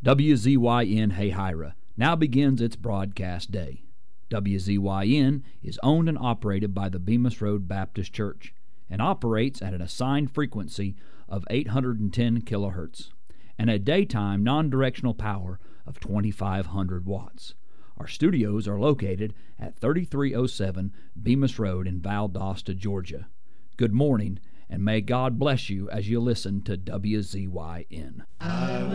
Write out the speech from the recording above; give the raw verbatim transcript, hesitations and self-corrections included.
W Z Y N Hayhira now begins its broadcast day. W Z Y N is owned and operated by the Bemis Road Baptist Church and operates at an assigned frequency of eight hundred ten kilohertz and a daytime non-directional power of twenty-five hundred watts. Our studios are located at thirty-three oh seven Bemis Road in Valdosta, Georgia. Good morning, and may God bless you as you listen to W Z Y N.